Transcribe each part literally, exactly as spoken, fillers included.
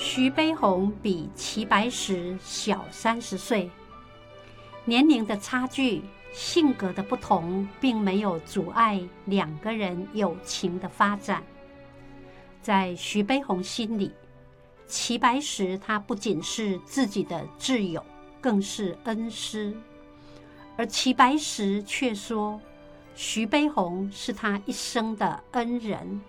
徐悲鸿比齐白石小三十岁，年龄的差距、性格的不同，并没有阻碍两个人友情的发展。在徐悲鸿心里，齐白石他不仅是自己的挚友，更是恩师，而齐白石却说徐悲鸿是他一生的恩人。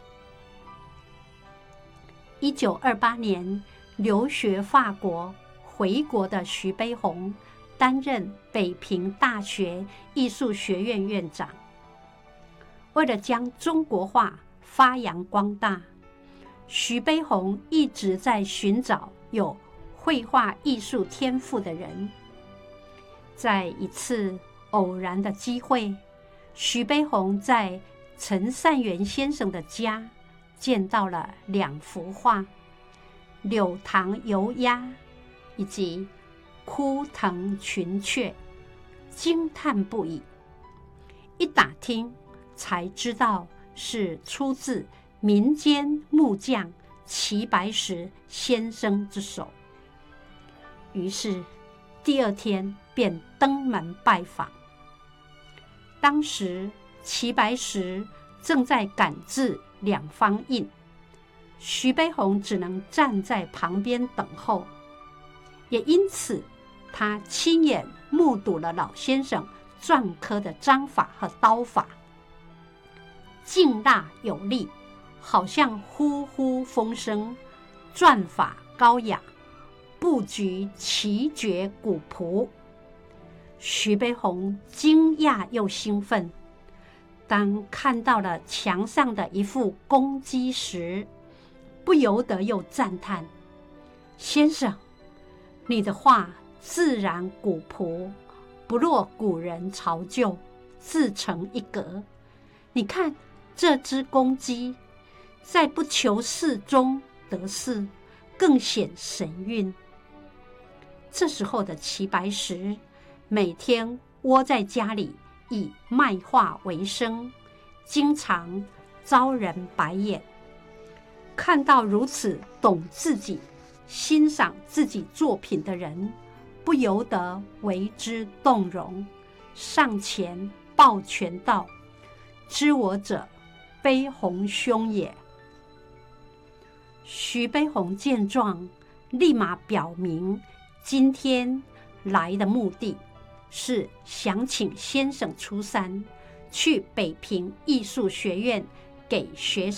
一九二八年留学法国回国的徐悲鸿担任北平大学艺术学院院长。为了将中国画发扬光大，徐悲鸿一直在寻找有绘画艺术天赋的人。在一次偶然的机会，徐悲鸿在陈善元先生的家见到了两幅画《柳塘游鸦》以及《枯藤群雀》，惊叹不已。一打听才知道是出自民间木匠齐白石先生之手，于是第二天便登门拜访。当时齐白石正在赶制两方印，徐悲鸿只能站在旁边等候，也因此他亲眼目睹了老先生篆刻的章法和刀法，劲辣有力，好像呼呼风声，篆法高雅，布局奇绝古朴。徐悲鸿惊讶又兴奋，当看到了墙上的一幅公鸡时，不由得又赞叹：先生，你的画自然古朴，不落古人潮旧，自成一格。你看这只公鸡，在不求事中得事，更显神韵。这时候的齐白石每天窝在家里以卖画为生，经常遭人白眼。看到如此懂自己、欣赏自己作品的人，不由得为之动容，上前抱拳道：知我者，悲鸿兄也。徐悲鸿见状，立马表明今天来的目的是想请先生出山，去北平艺术学院给学生